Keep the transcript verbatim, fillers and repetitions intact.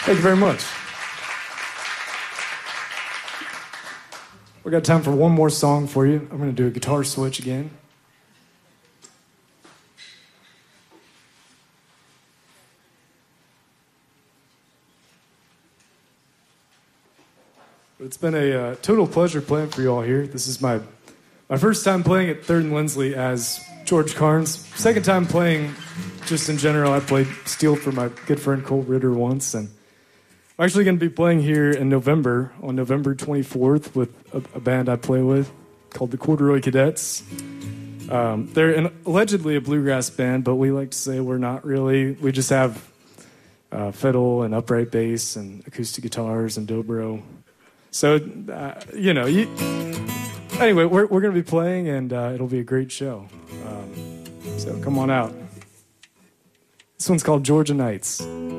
Thank you very much. We got time for one more song for you. I'm going to do a guitar switch again. It's been a uh, total pleasure playing for you all here. This is my my first time playing at Third and Lindsley as George Carnes. Second time playing just in general. I played steel for my good friend Cole Ritter once, and I'm actually going to be playing here in November, on November twenty-fourth, with a, a band I play with called the Corduroy Cadets. Um, they're an, allegedly a bluegrass band, but we like to say we're not really. We just have uh, fiddle and upright bass and acoustic guitars and dobro. So, uh, you know, you, anyway, we're, we're going to be playing, and uh, it'll be a great show. Um, so come on out. This one's called Georgia Nights.